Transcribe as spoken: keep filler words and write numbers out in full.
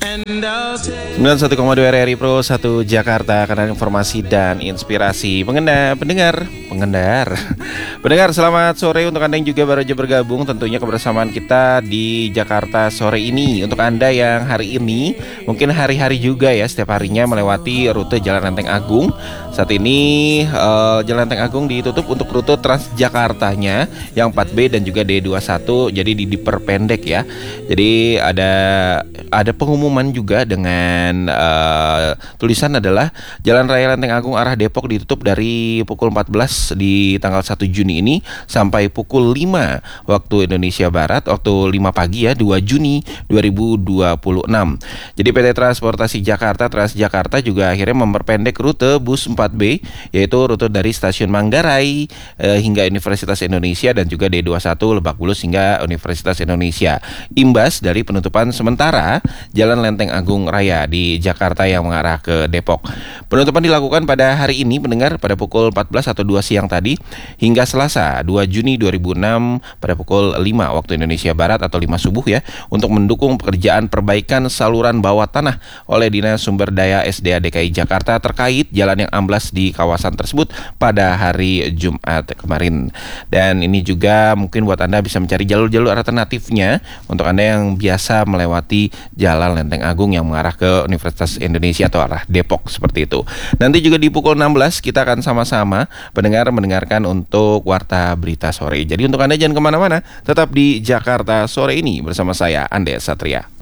sembilan puluh satu koma dua R R I Pro satu Jakarta, kanal informasi dan inspirasi pengendar, pendengar, pengendar. Pendengar, selamat sore untuk Anda yang juga baru aja bergabung tentunya kebersamaan kita di Jakarta sore ini. Untuk Anda yang hari ini, mungkin hari-hari juga ya, setiap harinya melewati rute Jalan Lenteng Agung. Saat ini uh, Jalan Lenteng Agung ditutup untuk rute Transjakartanya yang empat B dan juga D dua puluh satu, jadi di, diperpendek ya. Jadi ada ada pengumuman juga dengan uh, tulisan adalah Jalan Raya Lenteng Agung arah Depok ditutup dari pukul empat belas di tanggal satu Juni ini sampai pukul lima waktu Indonesia Barat, waktu lima pagi ya, dua Juni dua ribu dua puluh enam. Jadi P T Transportasi Jakarta Transjakarta juga akhirnya memperpendek rute bus empat B, yaitu rute dari Stasiun Manggarai eh, hingga Universitas Indonesia dan juga D dua puluh satu Lebak Bulus hingga Universitas Indonesia. Imbas dari penutupan sementara Jalan Lenteng Agung Raya di Jakarta yang mengarah ke Depok. Penutupan dilakukan pada hari ini pendengar pada pukul empat belas atau dua siang tadi hingga Selasa dua Juni dua ribu enam pada pukul lima waktu Indonesia Barat atau lima subuh ya, untuk mendukung pekerjaan perbaikan saluran bawah tanah oleh Dinas Sumber Daya S D A D K I Jakarta terkait jalan yang amblas di kawasan tersebut pada hari Jumat kemarin. Dan ini juga mungkin buat Anda bisa mencari jalur-jalur alternatifnya untuk Anda yang biasa melewati Jalan Lenteng Agung yang mengarah ke Universitas Indonesia atau arah Depok seperti itu. Nanti juga di pukul enam belas kita akan sama-sama pendengar mendengarkan untuk Warta Berita Sore. Jadi untuk Anda jangan kemana-mana, tetap di Jakarta Sore ini bersama saya, Ande Satria.